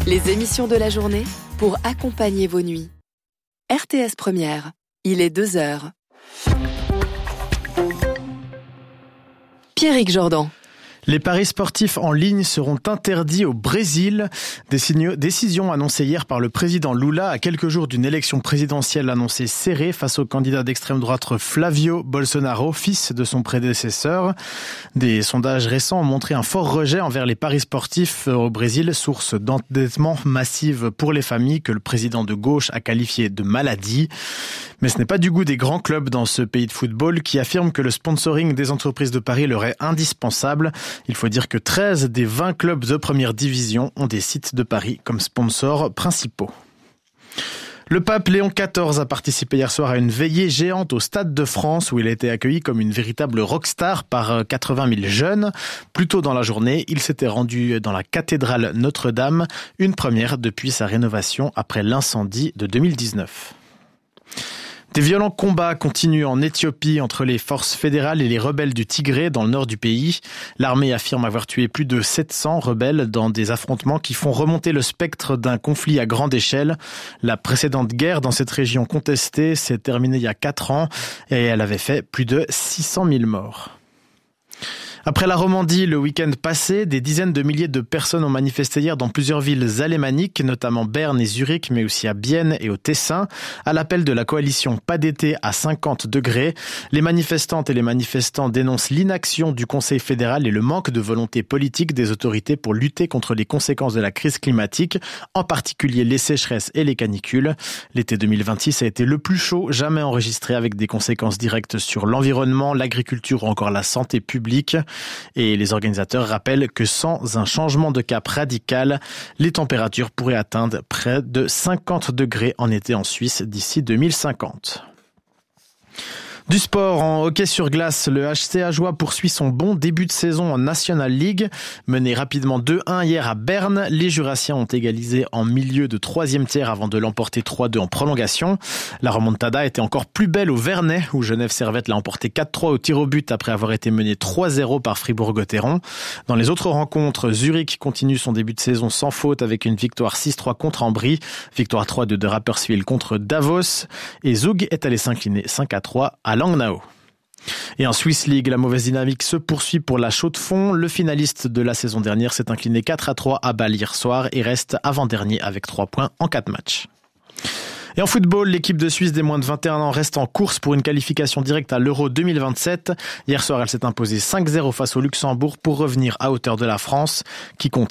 Les émissions de la journée pour accompagner vos nuits. RTS Première, il est 2h. Pierrick Jordan. Les paris sportifs en ligne seront interdits au Brésil. Décision annoncée hier par le président Lula à quelques jours d'une élection présidentielle annoncée serrée face au candidat d'extrême droite Flavio Bolsonaro, fils de son prédécesseur. Des sondages récents ont montré un fort rejet envers les paris sportifs au Brésil, source d'endettement massive pour les familles que le président de gauche a qualifié de maladie. Mais ce n'est pas du goût des grands clubs dans ce pays de football qui affirment que le sponsoring des entreprises de paris leur est indispensable. Il faut dire que 13 des 20 clubs de première division ont des sites de paris comme sponsors principaux. Le pape Léon XIV a participé hier soir à une veillée géante au Stade de France où il a été accueilli comme une véritable rockstar par 80 000 jeunes. Plus tôt dans la journée, il s'était rendu dans la cathédrale Notre-Dame, une première depuis sa rénovation après l'incendie de 2019. Des violents combats continuent en Éthiopie entre les forces fédérales et les rebelles du Tigré dans le nord du pays. L'armée affirme avoir tué plus de 700 rebelles dans des affrontements qui font remonter le spectre d'un conflit à grande échelle. La précédente guerre dans cette région contestée s'est terminée il y a 4 ans et elle avait fait plus de 600 000 morts. Après la Romandie, le week-end passé, des dizaines de milliers de personnes ont manifesté hier dans plusieurs villes alémaniques, notamment Berne et Zurich, mais aussi à Bienne et au Tessin, à l'appel de la coalition Pas d'été à 50 degrés. Les manifestantes et les manifestants dénoncent l'inaction du Conseil fédéral et le manque de volonté politique des autorités pour lutter contre les conséquences de la crise climatique, en particulier les sécheresses et les canicules. L'été 2026 a été le plus chaud jamais enregistré avec des conséquences directes sur l'environnement, l'agriculture ou encore la santé publique. Et les organisateurs rappellent que sans un changement de cap radical, les températures pourraient atteindre près de 50 degrés en été en Suisse d'ici 2050. Du sport en hockey sur glace, le HC Ajoie poursuit son bon début de saison en National League. Mené rapidement 2-1 hier à Berne, les Jurassiens ont égalisé en milieu de troisième tiers avant de l'emporter 3-2 en prolongation. La remontada était encore plus belle au Vernet, où Genève Servette l'a emporté 4-3 au tir au but après avoir été mené 3-0 par Fribourg-Gotteron. Dans les autres rencontres, Zurich continue son début de saison sans faute avec une victoire 6-3 contre Ambry, victoire 3-2 de Rapperswil contre Davos, et Zug est allé s'incliner 5-3 à Langnau. Et en Swiss League, la mauvaise dynamique se poursuit pour la Chaux-de-Fonds. Le finaliste de la saison dernière s'est incliné 4-3 à Bâle hier soir et reste avant-dernier avec 3 points en 4 matchs. Et en football, l'équipe de Suisse des moins de 21 ans reste en course pour une qualification directe à l'Euro 2027. Hier soir, elle s'est imposée 5-0 face au Luxembourg pour revenir à hauteur de la France, qui compte